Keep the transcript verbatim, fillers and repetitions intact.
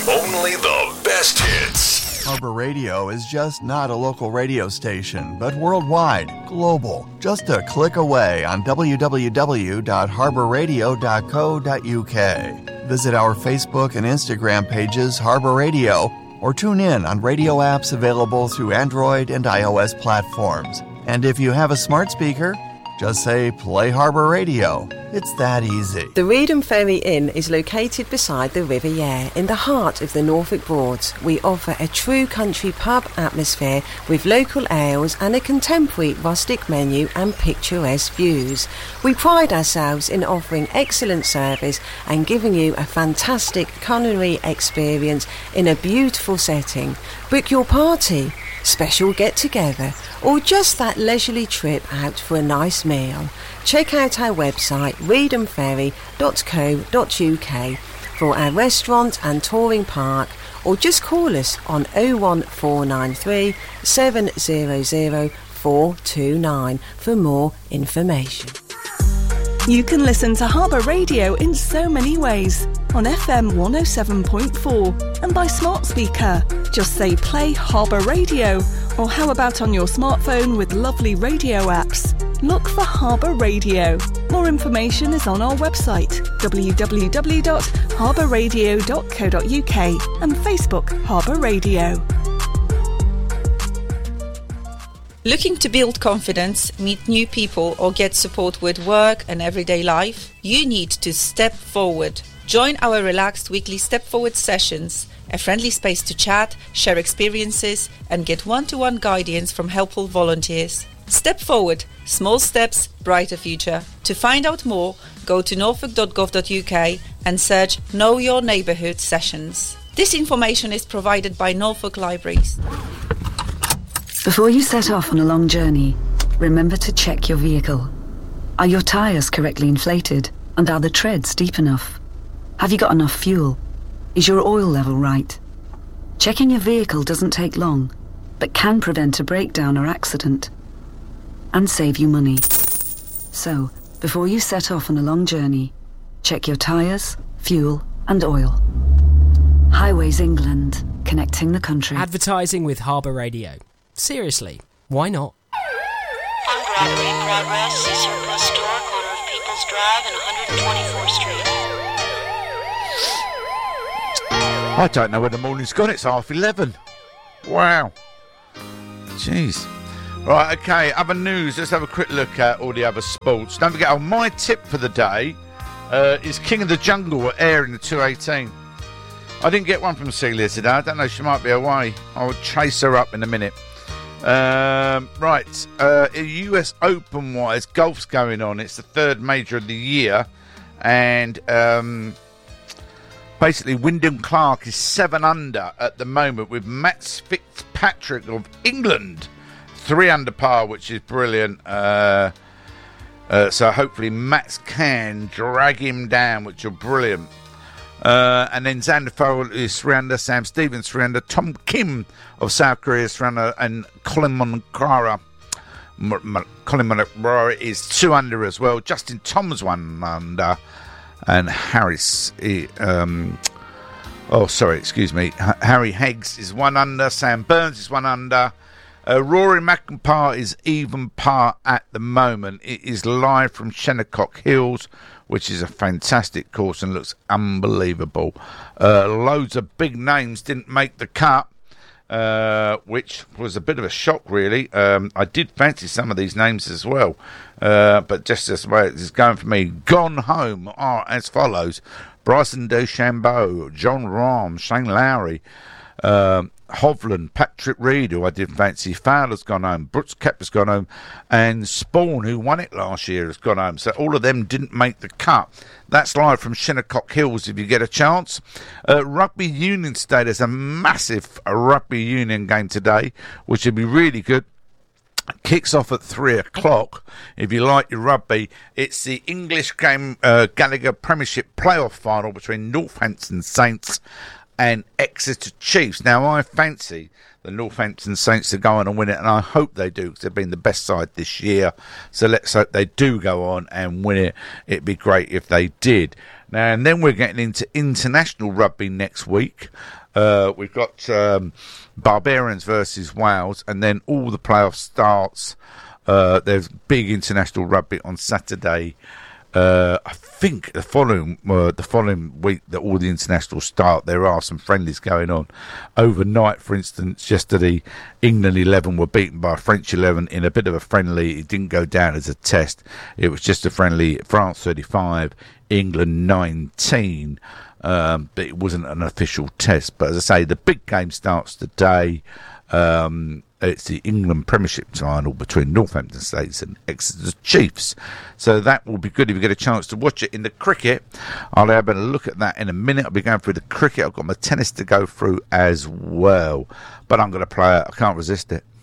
Only the best hits. Harbor Radio is just not a local radio station, but worldwide, global. Just a click away on w w w dot harbor radio dot co dot u k. Visit our Facebook and Instagram pages, Harbor Radio, or tune in on radio apps available through Android and iOS platforms. And if you have a smart speaker, just say, play Harbor Radio. It's that easy. The Reedham Ferry Inn is located beside the River Yare in the heart of the Norfolk Broads. We offer a true country pub atmosphere with local ales and a contemporary rustic menu and picturesque views. We pride ourselves in offering excellent service and giving you a fantastic culinary experience in a beautiful setting. Book your party, special get-together, or just that leisurely trip out for a nice meal. Check out our website, reedham ferry dot co dot u k, for our restaurant and touring park, or just call us on oh one four nine three, seven zero zero, four two nine for more information. You can listen to Harbor Radio in so many ways. On F M one oh seven point four and by smart speaker. Just say play Harbor Radio, or how about on your smartphone with lovely radio apps? Look for Harbor Radio. More information is on our website, w w w dot harbor radio dot co dot u k, and Facebook Harbor Radio. Looking to build confidence, meet new people, or get support with work and everyday life? You need to step forward. Join our relaxed weekly Step Forward sessions, a friendly space to chat, share experiences, and get one-to-one guidance from helpful volunteers. Step Forward, small steps, brighter future. To find out more, go to norfolk dot gov dot u k and search Know Your Neighbourhood sessions. This information is provided by Norfolk Libraries. Before you set off on a long journey, remember to check your vehicle. Are your tyres correctly inflated, and are the treads deep enough? Have you got enough fuel? Is your oil level right? Checking your vehicle doesn't take long, but can prevent a breakdown or accident, and save you money. So, before you set off on a long journey, check your tyres, fuel, and oil. Highways England, connecting the country. Advertising with Harbor Radio. Seriously, why not? Armed robbery in progress. Surplus store, corner of People's Drive and one hundred twenty-fourth Street. I don't know where the morning's gone. It's half eleven. Wow. Jeez. Right, okay, other news. Let's have a quick look at all the other sports. Don't forget, oh, my tip for the day uh, is King of the Jungle at Air in the two eighteen. I didn't get one from Celia today. I don't know, she might be away. I'll chase her up in a minute. Um, right, uh, U S Open-wise, golf's going on. It's the third major of the year. And um, basically, Wyndham Clark is seven under at the moment with Matt Fitzpatrick of England three under par, which is brilliant. Uh, uh, so hopefully Matt can drag him down, which are brilliant. Uh, and then Xander Farrell is three under, Sam Stevens three under, Tom Kim of South Korea is three under, and Colin Monclara, M- M- Colin Monclara is two under as well. Justin Tom's one under, and Harris, he, um, oh sorry, excuse me, H- Harry Heggs is one under, Sam Burns is one under. Uh, Rory McIntyre is even par at the moment. It is live from Shinnecock Hills, which is a fantastic course and looks unbelievable. Uh, loads of big names didn't make the cut, uh, which was a bit of a shock, really. Um, I did fancy some of these names as well, uh, but just as way it's going for me, gone home are as follows: Bryson DeChambeau, John Rahm, Shane Lowry, um, Hovland, Patrick Reed, who I did fancy, Fowler's gone home, Brooks Koepka's gone home, and Spawn, who won it last year, has gone home. So all of them didn't make the cut. That's live from Shinnecock Hills if you get a chance. Uh, rugby Union today, there's a massive uh, rugby union game today, which will be really good. Kicks off at three o'clock. If you like your rugby, it's the English game uh, Gallagher Premiership playoff final between Northampton Saints and Exeter Chiefs. Now, I fancy the Northampton Saints to go on and win it, and I hope they do, because they've been the best side this year. So let's hope they do go on and win it. It'd be great if they did. Now, and then we're getting into international rugby next week. Uh, we've got um, Barbarians versus Wales, and then all the playoff starts. Uh, there's big international rugby on Saturday. Uh, I think the following uh, the following week that all the internationals start, there are some friendlies going on. Overnight, for instance, yesterday, England eleven were beaten by French eleven in a bit of a friendly. It didn't go down as a test. It was just a friendly. France thirty-five, England nineteen. Um, but it wasn't an official test. But as I say, the big game starts today. Um, it's the England Premiership final between Northampton Saints and Exeter Chiefs. So that will be good if you get a chance to watch it. In the cricket, I'll have a look at that in a minute. I'll be going through the cricket. I've got my tennis to go through as well. But I'm going to play it. I can't resist it.